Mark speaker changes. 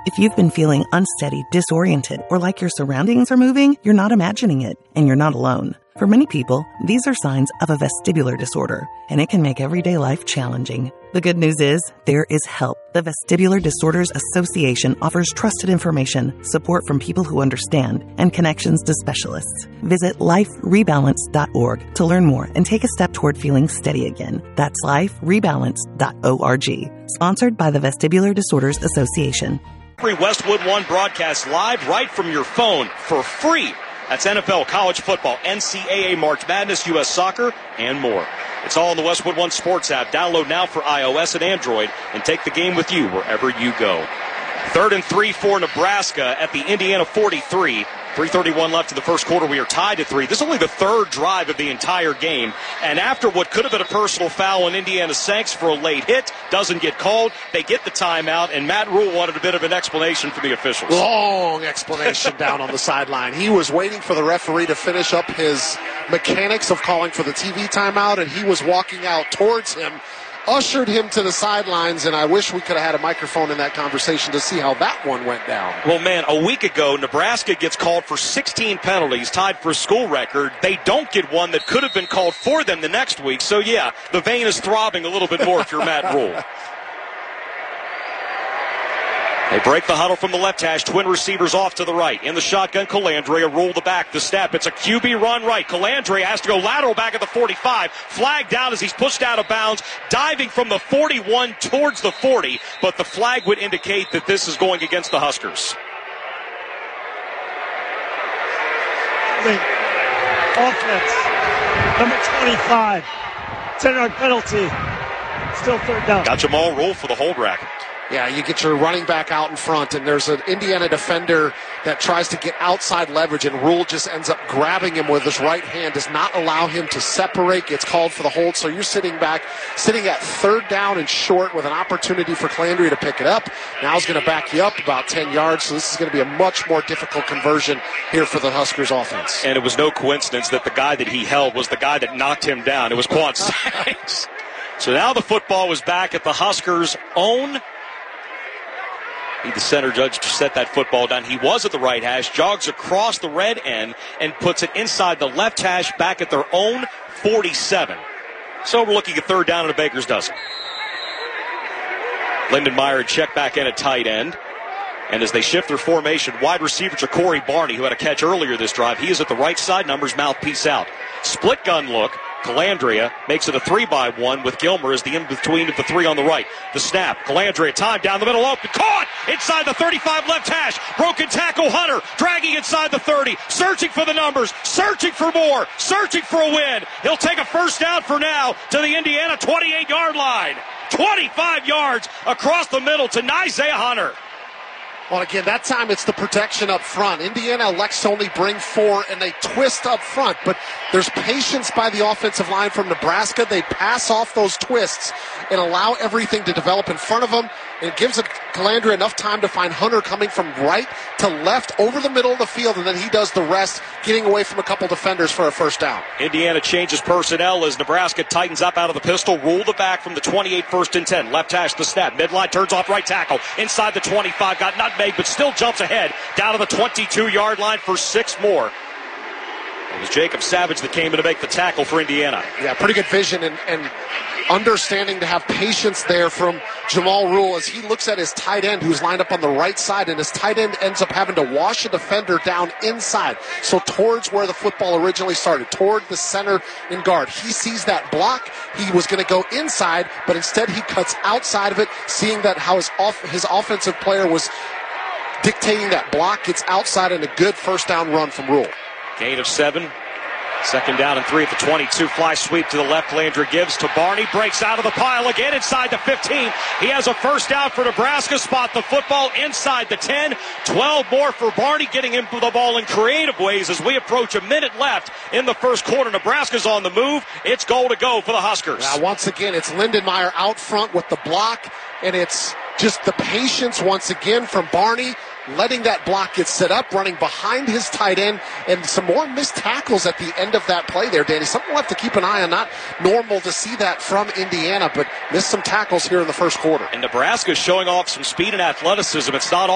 Speaker 1: If you've been feeling unsteady, disoriented, or like your surroundings are moving, you're not imagining it, and you're not alone. For many people, these are signs of a vestibular disorder, and it can make everyday life challenging. The good news is, there is help. The Vestibular Disorders Association offers trusted information, support from people who understand, and connections to specialists. Visit liferebalance.org to learn more and take a step toward feeling steady again. That's liferebalance.org. Sponsored by the Vestibular Disorders Association.
Speaker 2: Every Westwood One broadcast live right from your phone for free. That's NFL, college football, NCAA, March Madness, U.S. soccer, and more. It's all in the Westwood One Sports app. Download now for iOS and Android and take the game with you wherever you go. 3rd and 3 for Nebraska at the Indiana 43. 3:31 left in the first quarter. We are tied at 3. This is only the third drive of the entire game. And after what could have been a personal foul on Indiana Sanks for a late hit, doesn't get called. They get the timeout, and Matt Rhule wanted a bit of an explanation from the officials.
Speaker 3: Long explanation down on the sideline. He was waiting for the referee to finish up his mechanics of calling for the TV timeout, and he was walking out towards him, ushered him to the sidelines, and I wish we could have had a microphone in that conversation to see how that one went down.
Speaker 2: Well, man, a week ago, Nebraska gets called for 16 penalties, tied for a school record. They don't get one that could have been called for them the next week. So, yeah, the vein is throbbing a little bit more if you're Matt Rhule. They break the huddle from the left hash. Twin receivers off to the right. In the shotgun, Calandria. Rule the back. The snap. It's a QB run right. Calandria has to go lateral back at the 45. Flag down as he's pushed out of bounds. Diving from the 41 towards the 40. But the flag would indicate that this is going against the Huskers.
Speaker 4: Offense. Number 25. 10-yard penalty. Still third down.
Speaker 2: Got Jamal Rule for the hold racket.
Speaker 3: Yeah, you get your running back out in front, and there's an Indiana defender that tries to get outside leverage, and Rule just ends up grabbing him with his right hand, does not allow him to separate, gets called for the hold. So you're sitting at third down and short with an opportunity for Calandria to pick it up. Now he's going to back you up about 10 yards, so this is going to be a much more difficult conversion here for the Huskers offense.
Speaker 2: And it was no coincidence that the guy that he held was the guy that knocked him down. It was Quan Sanks. So now the football was back at the Huskers' own. The center judge to set that football down. He was at the right hash, jogs across the red end, and puts it inside the left hash back at their own 47. So we're looking at third down and a baker's dozen. Lindenmeyer check back in at tight end. And as they shift their formation, wide receiver Ja'Cory Barney, who had a catch earlier this drive, he is at the right side, numbers mouthpiece out. Split gun look. Calandria makes it a 3-by-1 with Gilmer as the in-between of the 3 on the right. The snap. Calandria time down the middle open. Caught inside the 35 left hash. Broken tackle Hunter dragging inside the 30. Searching for the numbers. Searching for more. Searching for a win. He'll take a first down for now to the Indiana 28-yard line. 25 yards across the middle to Isaiah Hunter.
Speaker 3: Well, again, that time it's the protection up front. Indiana elects to only bring 4, and they twist up front. But there's patience by the offensive line from Nebraska. They pass off those twists and allow everything to develop in front of them. And it gives Calandria enough time to find Hunter coming from right to left over the middle of the field, and then he does the rest, getting away from a couple defenders for a first down.
Speaker 2: Indiana changes personnel as Nebraska tightens up out of the pistol. Rule the back from the 28, 1st and 10. Left hash the snap. Midline turns off right tackle. Inside the 25. Got nutmeg, but still jumps ahead. Down to the 22-yard line for 6 more. It was Jacob Savage that came in to make the tackle for Indiana.
Speaker 3: Yeah, pretty good vision and understanding to have patience there from Jamal Rhule as he looks at his tight end who's lined up on the right side, and his tight end ends up having to wash a defender down inside. So towards where the football originally started, toward the center and guard. He sees that block. He was going to go inside, but instead he cuts outside of it, seeing that how his offensive player was dictating that block, gets outside, and a good first down run from Rhule.
Speaker 2: Gain of 7. 2nd down and 3 at the 22. Fly sweep to the left. Calandria gives to Barney. Breaks out of the pile again inside the 15. He has a first down for Nebraska. Spot the football inside the 10. 12 more for Barney, getting him the ball in creative ways as we approach a minute left in the first quarter. Nebraska's on the move. It's goal to go for the Huskers.
Speaker 3: Now, once again, it's Lindenmeyer out front with the block, and it's just the patience once again from Barney, letting that block get set up, running behind his tight end, and some more missed tackles at the end of that play there, Danny. Something we'll have to keep an eye on. Not normal to see that from Indiana, but missed some tackles here in the first quarter.
Speaker 2: And Nebraska's showing off some speed and athleticism. It's not